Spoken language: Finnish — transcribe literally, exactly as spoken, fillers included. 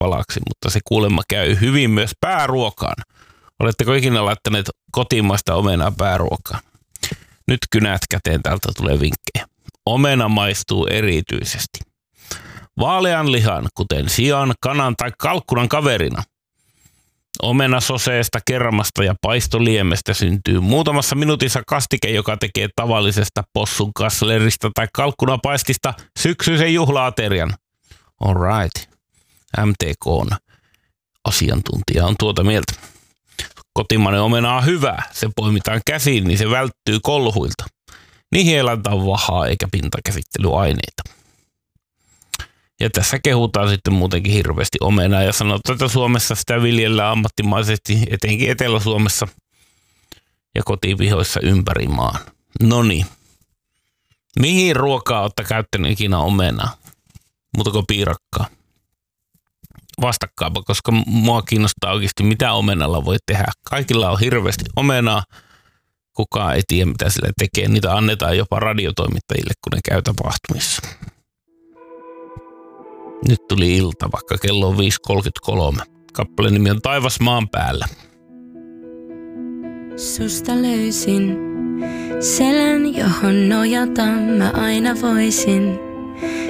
palaksi, mutta se kuulemma käy hyvin myös pääruokaan. Oletteko ikinä laittaneet kotimaista omenaa pääruokaan? Nyt kynät käteen, täältä tulee vinkkejä. Omena maistuu erityisesti vaalean lihan, kuten sian, kanan tai kalkkunan kaverina. Omenasoseesta, kermasta ja paistoliemestä syntyy muutamassa minuutissa kastike, joka tekee tavallisesta possun kaslerista tai kalkkunapaistista syksyisen juhlaaterian. All right. M T K:n asiantuntija on tuota mieltä. Kotimainen omena on hyvä. Se poimitaan käsiin, niin se välttyy kolhuilta. Niihin ei laita vahaa eikä pintakäsittelyaineita. Ja tässä kehutaan sitten muutenkin hirveästi omenaa ja sanotaan, että Suomessa sitä viljellään ammattimaisesti, etenkin Etelä-Suomessa ja kotipihoissa ympäri maan. Noniin. Mihin ruokaa olette käyttäneet ikinä omenaa? Muuta kuin piirakkaa? Vastakkaapa, koska mua kiinnostaa oikeasti, mitä omenalla voi tehdä. Kaikilla on hirveästi omenaa. Kukaan ei tiedä, mitä sille tekee. Niitä annetaan jopa radiotoimittajille, kun ne käy tapahtumissa. Nyt tuli ilta, vaikka kello on viisi kolmekymmentäkolme. Kappaleen nimi on Taivas maan päällä. Susta löysin selän, johon nojata mä aina voisin.